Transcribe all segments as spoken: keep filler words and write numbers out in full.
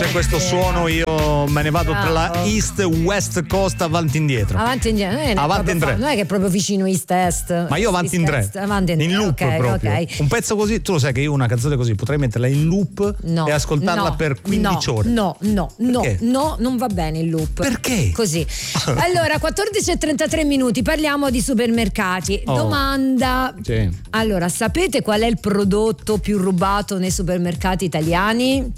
c'è questo suono io me ne vado Bravo. tra la East West Coast avanti e indietro. Avanti e indietro, non è, Avanti in tre. non è che è proprio vicino East-Est. Ma io avanti in tre, avanti in, in loop okay, proprio. Okay. Un pezzo così, tu lo sai che io una canzone così potrei metterla in loop no, e ascoltarla no, per quindici no, ore. No, no, no, Perché? no, non va bene il loop. Perché? Così. Allora, quattordici e trentatré minuti, parliamo di supermercati. Oh. Domanda. Sì. Allora, sapete qual è il prodotto più rubato nei supermercati italiani?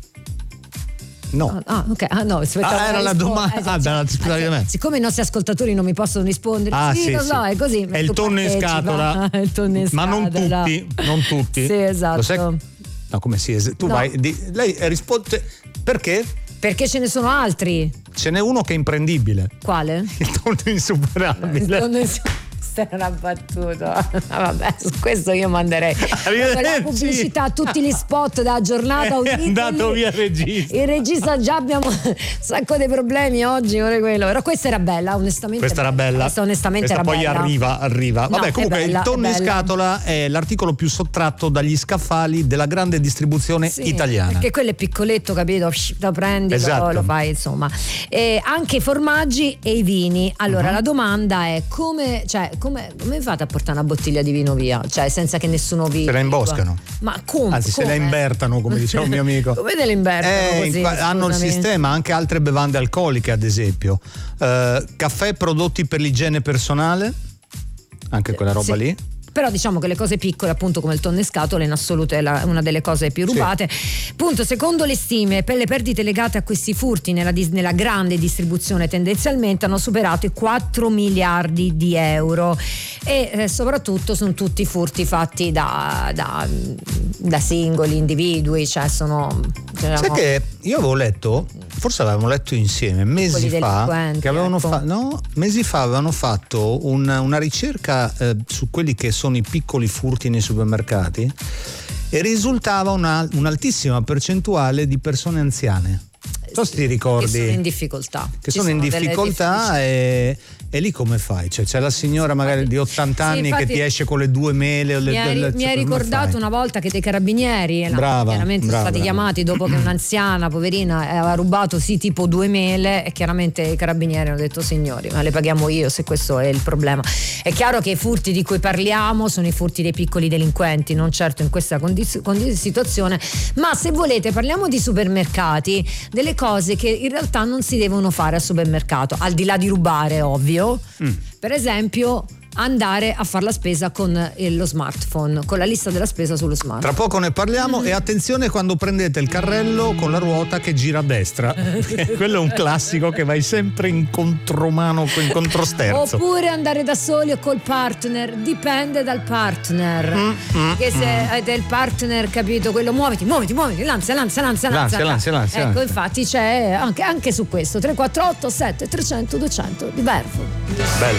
No. Ah, ok. Ah, no, Ah, era la domanda. Eh, sì, Ah, dalla- sì. dalla- Ah, sì. Siccome i nostri ascoltatori non mi possono rispondere, Ah, sì, sì, lo sì. so, è così. È il tu tonno in partecipa. scatola. Il tonno in Ma non scatola. tutti, non tutti. Sì, esatto. Lo sai? No, come si es- tu No. vai di- lei risponde perché? Perché ce ne sono altri. Ce n'è uno che è imprendibile. Quale? Il tonno insuperabile. Il tonno in Questa è una battuta. Vabbè, su questo io manderei Arrivederci. la pubblicità, tutti gli spot della giornata. È andato via il regista. Il regista, già abbiamo un sacco di problemi oggi, ora quello. Però questa era bella, onestamente. Questa era bella. Questa onestamente Questa era poi bella. arriva, arriva. No, Vabbè, è comunque bella, il tonno è in bella. scatola è l'articolo più sottratto dagli scaffali della grande distribuzione Sì, italiana. perché quello è piccoletto, capito? Lo prendi, Esatto. lo, lo fai, insomma. E anche i formaggi e i vini. Allora, Uh-huh. la domanda è come, cioè, come, come fate a portare una bottiglia di vino via? Cioè, senza che nessuno vi. Se la imboscano. Ma come? Anzi, se come? la imbertano, come diceva un mio amico. Come te la invertono Eh, così? in- hanno il Scusami. sistema, anche altre bevande alcoliche, ad esempio. Eh, caffè, prodotti per l'igiene personale, anche quella roba Sì. lì. Però diciamo che le cose piccole, appunto come il tonno in scatola, in assoluto è la- una delle cose più rubate. Punto, secondo le stime, per le perdite legate a questi furti nella, dis- nella grande distribuzione tendenzialmente hanno superato i quattro miliardi di euro e eh, soprattutto sono tutti furti fatti da, da, da singoli individui, cioè sono... Sai diciamo, che io avevo letto, forse l'avevamo letto insieme mesi Quelli fa, delinquenti, che avevano ecco. fa- no, mesi fa avevano fatto un- una ricerca eh, su quelli che sono i piccoli furti nei supermercati e risultava una, un'altissima percentuale di persone anziane. Non so se ti ricordi. che sono in difficoltà. Che Ci sono in delle difficoltà difficoltà. e, e lì come fai? Cioè, c'è la signora magari di ottanta Sì, anni infatti, che ti esce con le due mele o le, Mi hai, le- mi hai come ricordato fai? una volta che dei carabinieri no, Brava, chiaramente brava, sono stati brava. chiamati dopo che un'anziana poverina aveva rubato sì tipo due mele e chiaramente i carabinieri hanno detto signori ma le paghiamo io se questo è il problema. È chiaro che i furti di cui parliamo sono i furti dei piccoli delinquenti, non certo in questa condiz- condiz- situazione, ma se volete parliamo di supermercati, delle cose che in realtà non si devono fare al supermercato, al di là di rubare ovvio. Mm. Per esempio andare a fare la spesa con eh, lo smartphone, con la lista della spesa sullo smartphone. Tra poco ne parliamo e attenzione quando prendete il carrello con la ruota che gira a destra. Quello è un classico che vai sempre in contromano, in controsterzo. Oppure andare da soli o col partner, dipende dal partner. Mm, mm, che se avete il partner, capito, quello muoviti, muoviti, muoviti, lanza, lanza, lanza, Lanza, lanza, lanza, Ecco, lanza. infatti c'è anche, anche su questo tre quattro otto sette tre zero zero due zero zero di Vervo. Bello.